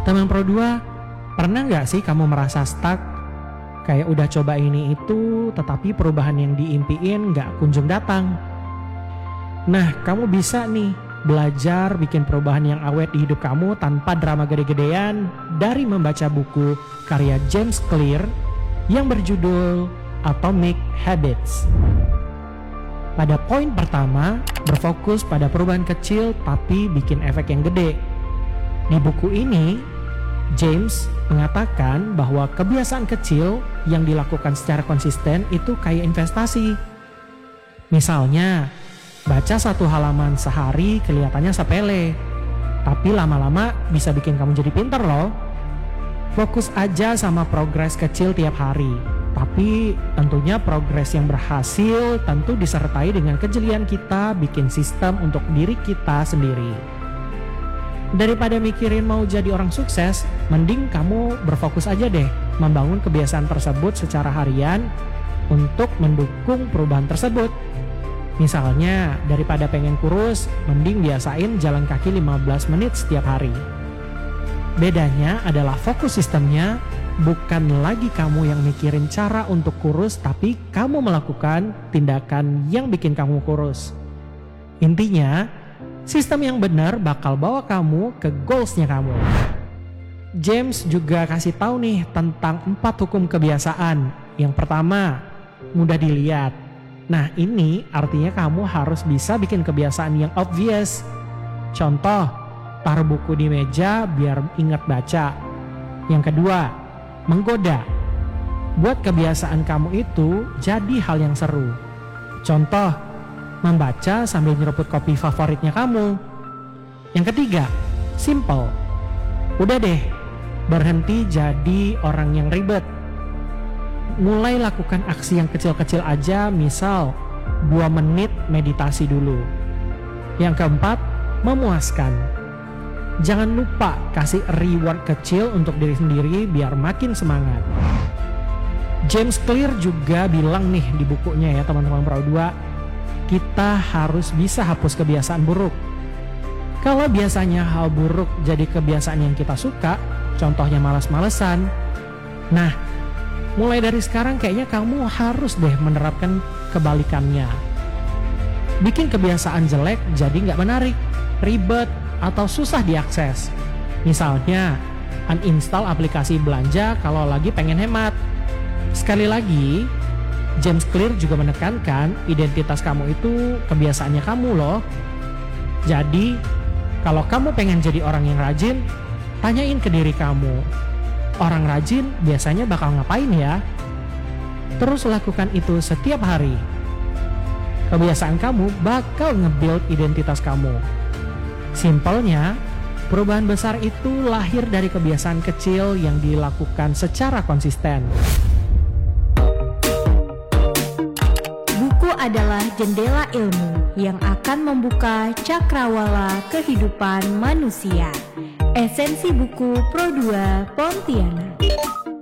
Teman Pro 2, pernah nggak sih kamu merasa stuck? Kayak udah coba ini itu, tetapi perubahan yang diimpiin nggak kunjung datang. Nah, kamu bisa nih belajar bikin perubahan yang awet di hidup kamu tanpa drama gede-gedean dari membaca buku karya James Clear yang berjudul Atomic Habits. Pada poin pertama, berfokus pada perubahan kecil tapi bikin efek yang gede. Di buku ini, James mengatakan bahwa kebiasaan kecil yang dilakukan secara konsisten itu kayak investasi. Misalnya, baca 1 halaman sehari kelihatannya sepele, tapi lama-lama bisa bikin kamu jadi pintar loh. Fokus aja sama progres kecil tiap hari, tapi tentunya progres yang berhasil tentu disertai dengan kejelian kita bikin sistem untuk diri kita sendiri. Daripada mikirin mau jadi orang sukses, mending kamu berfokus aja deh membangun kebiasaan tersebut secara harian untuk mendukung perubahan tersebut. Misalnya, daripada pengen kurus, mending biasain jalan kaki 15 menit setiap hari. Bedanya adalah fokus sistemnya, bukan lagi kamu yang mikirin cara untuk kurus, tapi kamu melakukan tindakan yang bikin kamu kurus. Intinya, sistem yang benar bakal bawa kamu ke goalsnya kamu. James juga kasih tahu nih tentang 4 hukum kebiasaan. Yang pertama, mudah dilihat. Nah, ini artinya kamu harus bisa bikin kebiasaan yang obvious. Contoh, taruh buku di meja biar ingat baca. Yang kedua, menggoda. Buat kebiasaan kamu itu jadi hal yang seru. Contoh, membaca sambil nyeruput kopi favoritnya kamu. Yang ketiga, simple. Udah deh, berhenti jadi orang yang ribet. Mulai lakukan aksi yang kecil-kecil aja, misal 2 menit meditasi dulu. Yang keempat, memuaskan. Jangan lupa kasih reward kecil untuk diri sendiri biar makin semangat. James Clear juga bilang nih di bukunya ya teman-teman Pro 2, kita harus bisa hapus kebiasaan buruk. Kalau biasanya hal buruk jadi kebiasaan yang kita suka, contohnya malas-malesan. Nah, mulai dari sekarang kayaknya kamu harus deh menerapkan kebalikannya. Bikin kebiasaan jelek jadi nggak menarik, ribet, atau susah diakses. Misalnya, uninstall aplikasi belanja kalau lagi pengen hemat. Sekali lagi, James Clear juga menekankan identitas kamu itu kebiasaannya kamu loh. Jadi, kalau kamu pengen jadi orang yang rajin, tanyain ke diri kamu, orang rajin biasanya bakal ngapain ya? Terus lakukan itu setiap hari. Kebiasaan kamu bakal nge-build identitas kamu. Simpelnya, perubahan besar itu lahir dari kebiasaan kecil yang dilakukan secara konsisten. Buku adalah jendela ilmu yang akan membuka cakrawala kehidupan manusia. Esensi buku Pro 2 Pontianak.